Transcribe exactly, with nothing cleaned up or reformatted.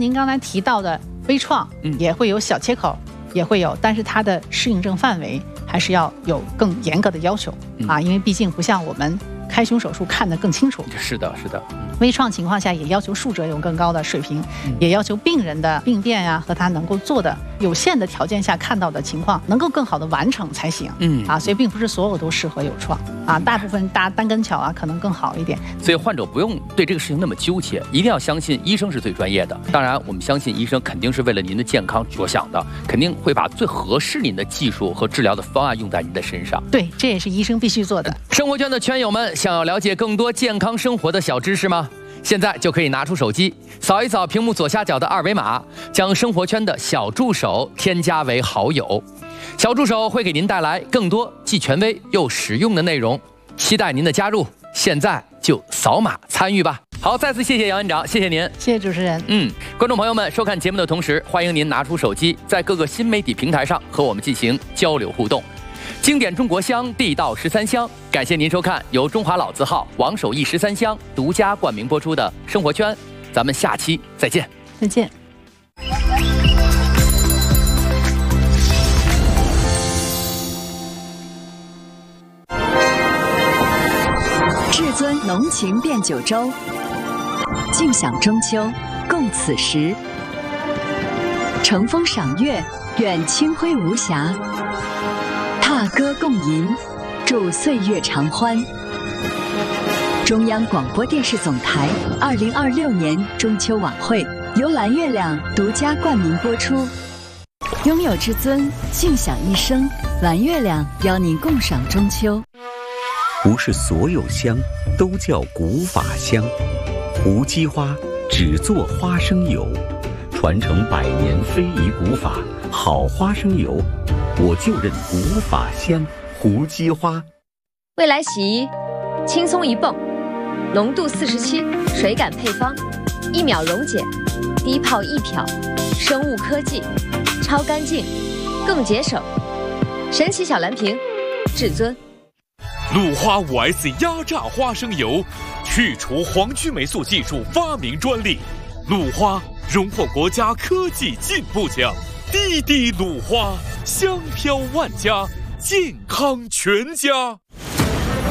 您刚才提到的微创，嗯，也会有小切口，也会有，但是它的适应症范围还是要有更严格的要求、嗯、啊，因为毕竟不像我们开胸手术看得更清楚。 是的，是的。 微创情况下也要求术者有更高的水平，嗯、也要求病人的病变呀、啊、和他能够做的有限的条件下看到的情况能够更好的完成才行。嗯啊，所以并不是所有都适合有创啊，大部分大单根巧啊可能更好一点。 所以患者不用对这个事情那么纠结，一定要相信医生是最专业的。当然，我们相信医生肯定是为了您的健康着想的，肯定会把最合适您的技术和治疗的方案用在您的身上。 对，这也是医生必须做的。 生活圈的圈友们，想要了解更多健康生活的小知识吗？现在就可以拿出手机，扫一扫屏幕左下角的二维码，将生活圈的小助手添加为好友。小助手会给您带来更多既权威又实用的内容，期待您的加入。现在就扫码参与吧。好，再次谢谢杨院长，谢谢您， 谢谢主持人。 嗯，观众朋友们，收看节目的同时，欢迎您拿出手机，在各个新媒体平台上和我们进行交流互动。经典中国香，地道十三香。感谢您收看由中华老字号王守义十三香独家冠名播出的《生活圈》，咱们下期再见。 再见。 至尊浓情变九州，尽享中秋，共此时。乘风赏月，愿清辉无瑕。踏歌共吟，祝岁月长欢。中央广播电视总台二零二六年中秋晚会由蓝月亮独家冠名播出。拥有至尊，尽享一生。蓝月亮邀您共赏中秋。 不是所有香都叫古法香，胡姬花只做花生油，传承百年非遗古法，好花生油我就认古法香胡姬花。 未来洗衣轻松一泵，浓度四十七，水感配方，一秒溶解，低泡一漂，生物科技，超干净，更节省。神奇小蓝瓶，至尊。 鲁花 五 S 压榨花生油，去除黄曲霉素技术发明专利。鲁花荣获国家科技进步奖。滴滴鲁花，香飘万家，健康全家。